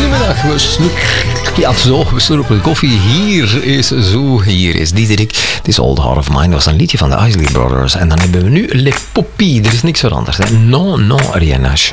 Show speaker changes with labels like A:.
A: Goedemiddag, we snoepen koffie. Hier is Diederik. Het is Old Heart of Mine. Dat was een liedje van de Isley Brothers. En dan hebben we nu Le Poppy. Er is niks veranderd. Hè? Non, rien n'a